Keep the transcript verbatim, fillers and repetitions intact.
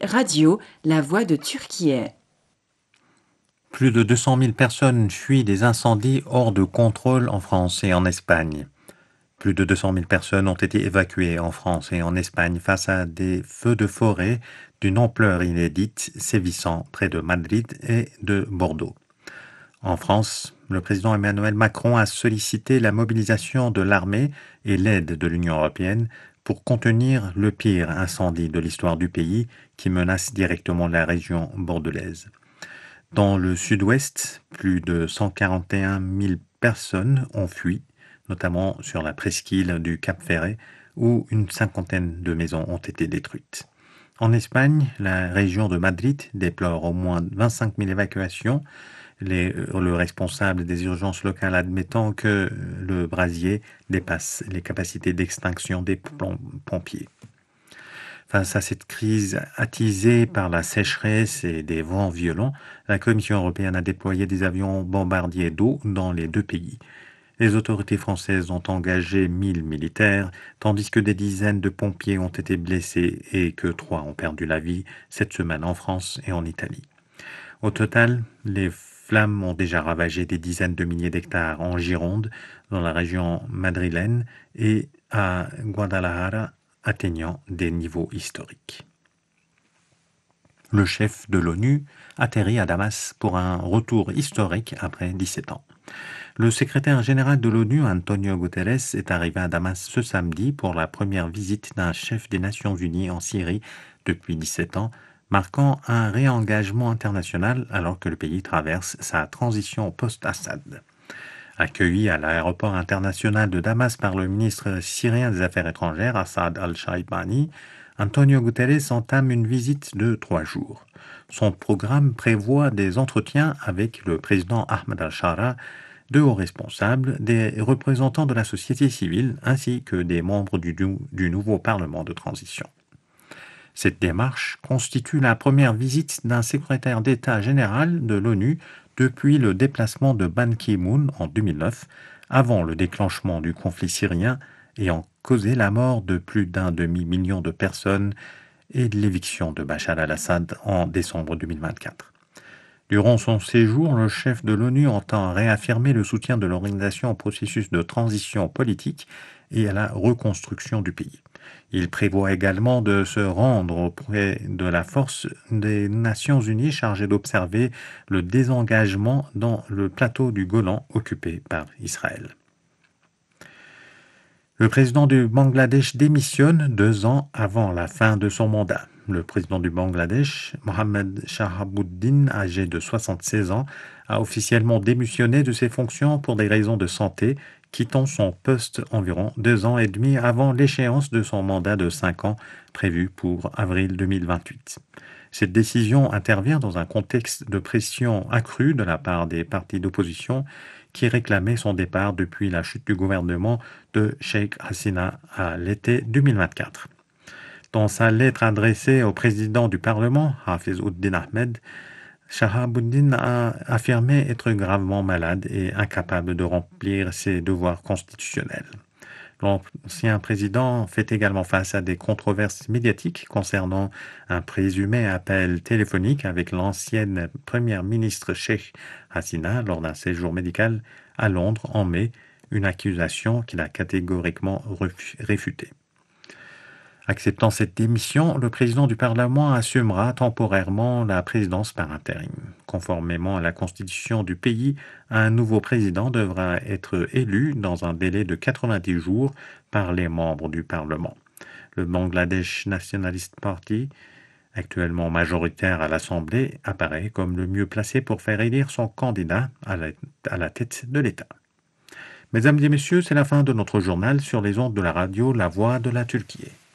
Radio La Voix de Türkiye. Plus de deux cent mille personnes fuient des incendies hors de contrôle en France et en Espagne. Plus de deux cent mille personnes ont été évacuées en France et en Espagne face à des feux de forêt d'une ampleur inédite sévissant près de Madrid et de Bordeaux. En France, le président Emmanuel Macron a sollicité la mobilisation de l'armée et l'aide de l'Union européenne pour contenir le pire incendie de l'histoire du pays qui menace directement la région bordelaise. Dans le sud-ouest, plus de cent quarante et un mille personnes ont fui, notamment sur la presqu'île du Cap-Ferret, où une cinquantaine de maisons ont été détruites. En Espagne, la région de Madrid déplore au moins vingt-cinq mille évacuations, les, le responsable des urgences locales admettant que le brasier dépasse les capacités d'extinction des pompiers. Face à cette crise attisée par la sécheresse et des vents violents, la Commission européenne a déployé des avions bombardiers d'eau dans les deux pays. Les autorités françaises ont engagé mille militaires, tandis que des dizaines de pompiers ont été blessés et que trois ont perdu la vie cette semaine en France et en Italie. Au total, les flammes ont déjà ravagé des dizaines de milliers d'hectares en Gironde, dans la région madrilène, et à Guadalajara, atteignant des niveaux historiques. Le chef de l'ONU atterrit à Damas pour un retour historique après dix-sept ans. Le secrétaire général de l'ONU, Antonio Guterres, est arrivé à Damas ce samedi pour la première visite d'un chef des Nations Unies en Syrie depuis dix-sept ans, marquant un réengagement international alors que le pays traverse sa transition post-Assad. Accueilli à l'aéroport international de Damas par le ministre syrien des Affaires étrangères, Assad al-Shaibani, Antonio Guterres entame une visite de trois jours. Son programme prévoit des entretiens avec le président Ahmed al-Shara, de hauts responsables, des représentants de la société civile ainsi que des membres du, du nouveau Parlement de transition. Cette démarche constitue la première visite d'un secrétaire d'État général de l'ONU depuis le déplacement de Ban Ki-moon en deux mille neuf, avant le déclenchement du conflit syrien ayant causé la mort de plus d'un demi-million de personnes et l'éviction de Bachar al-Assad en décembre deux mille vingt-quatre. Durant son séjour, le chef de l'ONU entend réaffirmer le soutien de l'organisation au processus de transition politique et à la reconstruction du pays. Il prévoit également de se rendre auprès de la force des Nations Unies chargée d'observer le désengagement dans le plateau du Golan occupé par Israël. Le président du Bangladesh démissionne deux ans avant la fin de son mandat. Le président du Bangladesh, Mohamed Shahabuddin, âgé de soixante-seize ans, a officiellement démissionné de ses fonctions pour des raisons de santé, quittant son poste environ deux ans et demi avant l'échéance de son mandat de cinq ans prévu pour avril deux mille vingt-huit. Cette décision intervient dans un contexte de pression accrue de la part des partis d'opposition qui réclamaient son départ depuis la chute du gouvernement de Sheikh Hasina à l'été deux mille vingt-quatre. Dans sa lettre adressée au président du Parlement, Hafiz Uddin Ahmed, Shahabuddin a affirmé être gravement malade et incapable de remplir ses devoirs constitutionnels. L'ancien président fait également face à des controverses médiatiques concernant un présumé appel téléphonique avec l'ancienne première ministre Sheikh Hasina lors d'un séjour médical à Londres en mai, une accusation qu'il a catégoriquement réfutée. Acceptant cette démission, le président du Parlement assumera temporairement la présidence par intérim. Conformément à la constitution du pays, un nouveau président devra être élu dans un délai de quatre-vingt-dix jours par les membres du Parlement. Le Bangladesh Nationalist Party, actuellement majoritaire à l'Assemblée, apparaît comme le mieux placé pour faire élire son candidat à la, à la tête de l'État. Mesdames et messieurs, c'est la fin de notre journal sur les ondes de la radio La Voix de la Türkiye.